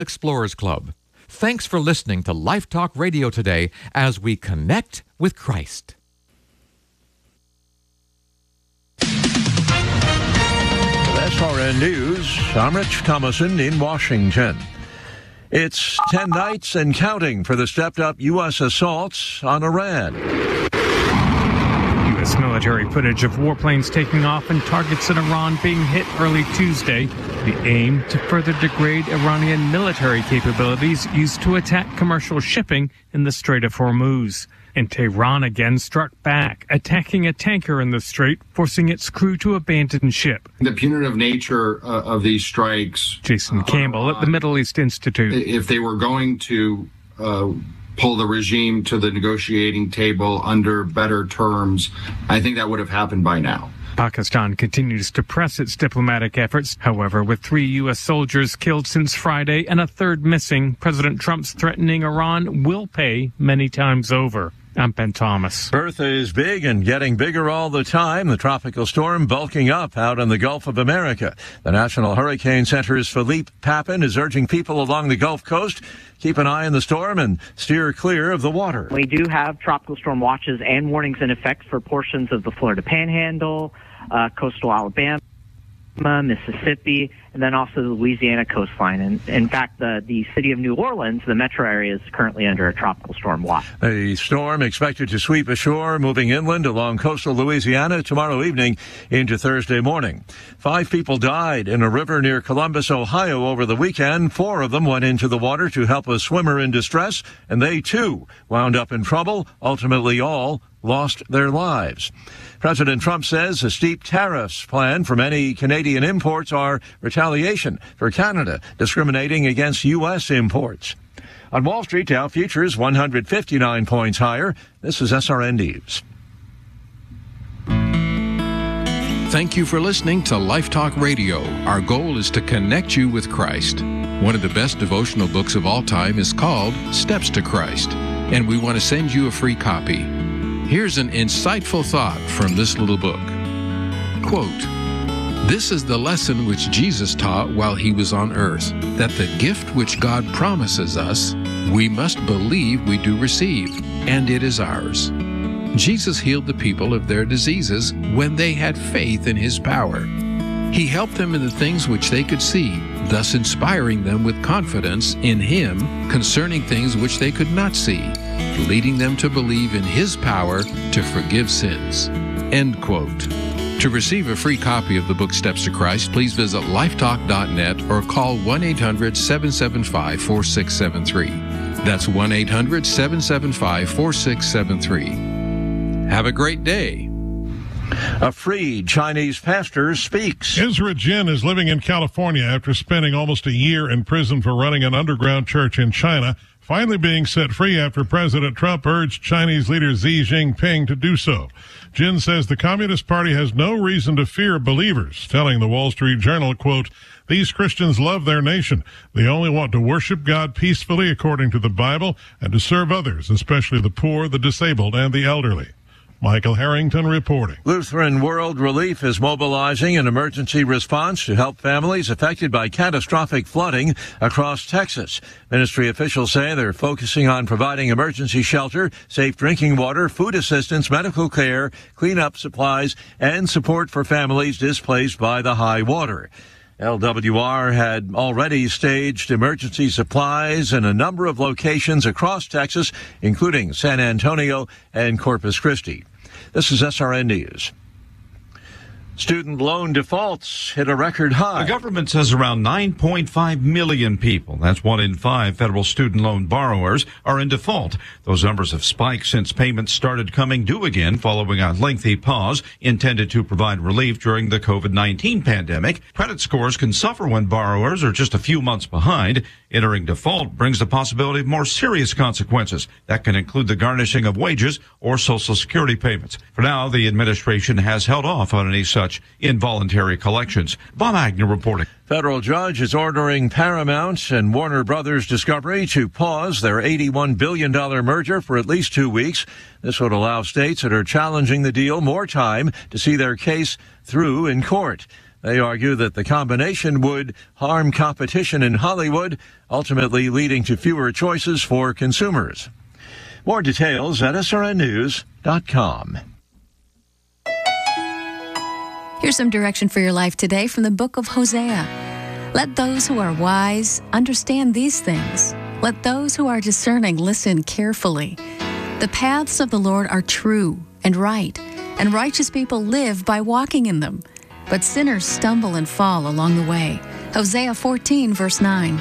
Explorers Club. Thanks for listening to Life Talk Radio today as we connect with Christ. SRN News, I'm Rich Thomason in Washington. It's 10 nights and counting for the stepped-up U.S. assaults on Iran. U.S. military footage of warplanes taking off and targets in Iran being hit early Tuesday. The aim to further degrade Iranian military capabilities used to attack commercial shipping in the Strait of Hormuz. And Tehran again struck back, attacking a tanker in the strait, forcing its crew to abandon ship. The punitive nature of these strikes. Jason Campbell at the Middle East Institute. If they were going to pull the regime to the negotiating table under better terms, I think that would have happened by now. Pakistan continues to press its diplomatic efforts. However, with 3 U.S. soldiers killed since Friday and a third missing, President Trump's threatening Iran will pay many times over. I'm Ben Thomas. Bertha is big and getting bigger all the time. The tropical storm bulking up out in the Gulf of America. The National Hurricane Center's Philippe Papin is urging people along the Gulf Coast keep an eye on the storm and steer clear of the water. We do have tropical storm watches and warnings in effect for portions of the Florida Panhandle, coastal Alabama, Mississippi, and then also the Louisiana coastline. And in fact, the city of New Orleans, the metro area, is currently under a tropical storm watch. The storm expected to sweep ashore, moving inland along coastal Louisiana tomorrow evening into Thursday morning. 5 people died in a river near Columbus, Ohio over the weekend. 4 of them went into the water to help a swimmer in distress, and they too wound up in trouble. Ultimately, all lost their lives. President Trump says the steep tariffs planned for many Canadian imports are retaliation for Canada discriminating against U.S. imports. On Wall Street, Dow futures 159 points higher. This is SRN News. Thank you for listening to Life Talk Radio. Our goal is to connect you with Christ. One of the best devotional books of all time is called Steps to Christ, and we want to send you a free copy. Here's an insightful thought from this little book. Quote, "This is the lesson which Jesus taught while he was on earth, that the gift which God promises us, we must believe we do receive, and it is ours. Jesus healed the people of their diseases when they had faith in his power. He helped them in the things which they could see, thus inspiring them with confidence in him concerning things which they could not see, leading them to believe in his power to forgive sins." End quote. To receive a free copy of the book Steps to Christ, please visit lifetalk.net or call 1-800-775-4673. That's 1-800-775-4673. Have a great day. A freed Chinese pastor speaks. Ezra Jin is living in California after spending almost a year in prison for running an underground church in China, finally being set free after President Trump urged Chinese leader Xi Jinping to do so. Jin says the Communist Party has no reason to fear believers, telling the Wall Street Journal, quote, "These Christians love their nation. They only want to worship God peacefully according to the Bible and to serve others, especially the poor, the disabled, and the elderly." Michael Harrington reporting. Lutheran World Relief is mobilizing an emergency response to help families affected by catastrophic flooding across Texas. Ministry officials say they're focusing on providing emergency shelter, safe drinking water, food assistance, medical care, cleanup supplies, and support for families displaced by the high water. LWR had already staged emergency supplies in a number of locations across Texas, including San Antonio and Corpus Christi. This is SRN News. Student loan defaults hit a record high. The government says around 9.5 million people, that's 1 in 5 federal student loan borrowers, are in default. Those numbers have spiked since payments started coming due again following a lengthy pause intended to provide relief during the COVID-19 pandemic. Credit scores can suffer when borrowers are just a few months behind. Entering default brings the possibility of more serious consequences. That can include the garnishing of wages or Social Security payments. For now, the administration has held off on any such involuntary collections. Bob Agnew reporting. Federal judge is ordering Paramount and Warner Brothers Discovery to pause their $81 billion merger for at least 2 weeks. This would allow states that are challenging the deal more time to see their case through in court. They argue that the combination would harm competition in Hollywood, ultimately leading to fewer choices for consumers. More details at srnnews.com. Here's some direction for your life today from the book of Hosea. Let those who are wise understand these things. Let those who are discerning listen carefully. The paths of the Lord are true and right, and righteous people live by walking in them. But sinners stumble and fall along the way. Hosea 14, verse 9.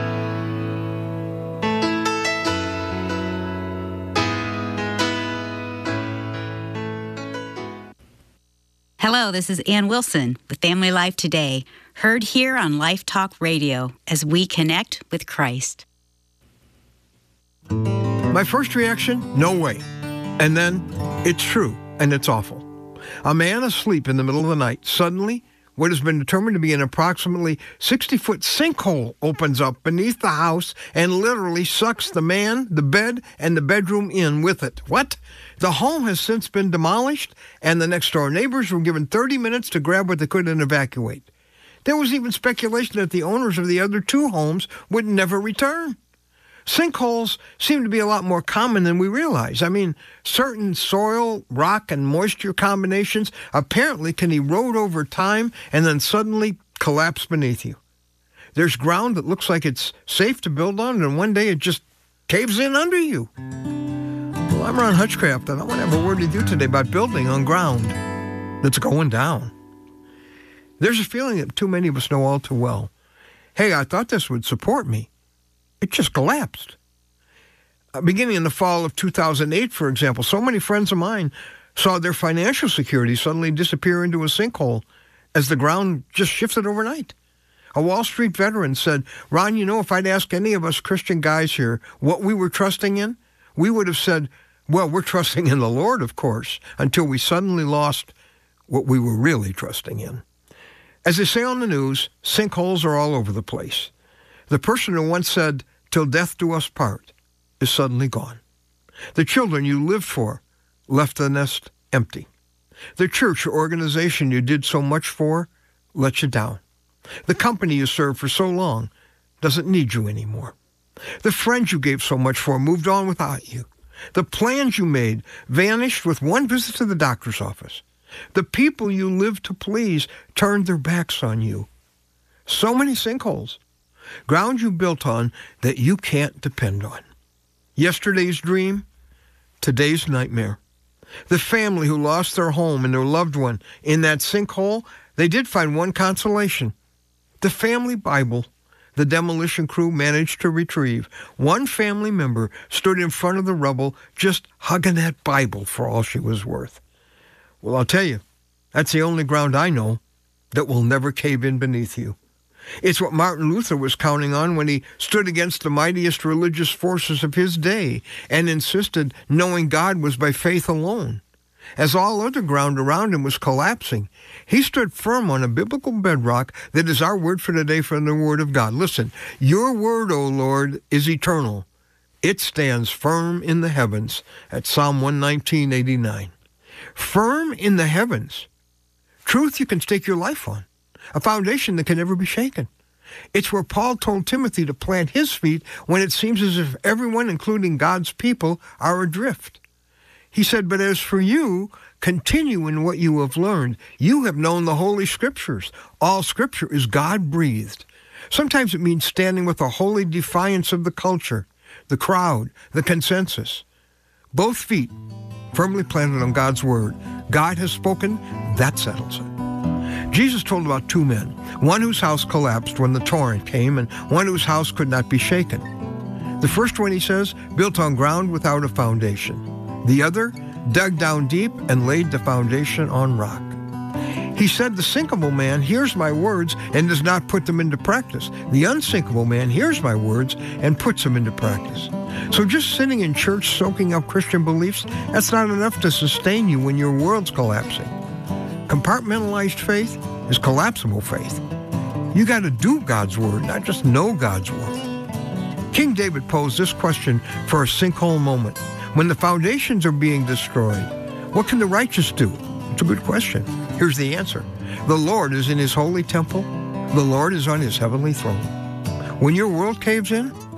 Hello, this is Ann Wilson with Family Life Today, heard here on Life Talk Radio as we connect with Christ. My first reaction, no way. And then, it's true, and it's awful. A man asleep in the middle of the night, suddenly, what has been determined to be an approximately 60-foot sinkhole opens up beneath the house and literally sucks the man, the bed, and the bedroom in with it. What? The home has since been demolished, and the next-door neighbors were given 30 minutes to grab what they could and evacuate. There was even speculation that the owners of the other two homes would never return. Sinkholes seem to be a lot more common than we realize. I mean, certain soil, rock, and moisture combinations apparently can erode over time and then suddenly collapse beneath you. There's ground that looks like it's safe to build on, and one day it just caves in under you. Well, I'm Ron Hutchcraft, and I want to have a word with you today about building on ground that's going down. There's a feeling that too many of us know all too well. Hey, I thought this would support me. It just collapsed. Beginning in the fall of 2008, for example, so many friends of mine saw their financial security suddenly disappear into a sinkhole as the ground just shifted overnight. A Wall Street veteran said, Ron, you know, if I'd asked any of us Christian guys here what we were trusting in, we would have said, well, we're trusting in the Lord, of course, until we suddenly lost what we were really trusting in. As they say on the news, sinkholes are all over the place. The person who once said, till death do us part, is suddenly gone. The children you lived for left the nest empty. The church or organization you did so much for let you down. The company you served for so long doesn't need you anymore. The friends you gave so much for moved on without you. The plans you made vanished with one visit to the doctor's office. The people you lived to please turned their backs on you. So many sinkholes. Ground you built on that you can't depend on. Yesterday's dream, today's nightmare. The family who lost their home and their loved one in that sinkhole, they did find one consolation. The family Bible the demolition crew managed to retrieve. One family member stood in front of the rubble just hugging that Bible for all she was worth. Well, I'll tell you, that's the only ground I know that will never cave in beneath you. It's what Martin Luther was counting on when he stood against the mightiest religious forces of his day and insisted knowing God was by faith alone. As all other ground around him was collapsing, he stood firm on a biblical bedrock that is our word for today from the Word of God. Listen, your word, O Lord, is eternal. It stands firm in the heavens at Psalm 119:89. Firm in the heavens. Truth you can stake your life on. A foundation that can never be shaken. It's where Paul told Timothy to plant his feet when it seems as if everyone, including God's people, are adrift. He said, but as for you, continue in what you have learned. You have known the Holy Scriptures. All Scripture is God-breathed. Sometimes it means standing with a holy defiance of the culture, the crowd, the consensus. Both feet firmly planted on God's Word. God has spoken, that settles it. Jesus told about two men, one whose house collapsed when the torrent came and one whose house could not be shaken. The first one, he says, built on ground without a foundation. The other dug down deep and laid the foundation on rock. He said the sinkable man hears my words and does not put them into practice. The unsinkable man hears my words and puts them into practice. So just sitting in church soaking up Christian beliefs, that's not enough to sustain you when your world's collapsing. Compartmentalized faith is collapsible faith. You got to do God's word, not just know God's word. King David posed this question for a sinkhole moment. When the foundations are being destroyed, what can the righteous do? It's a good question. Here's the answer. The Lord is in his holy temple. The Lord is on his heavenly throne. When your world caves in,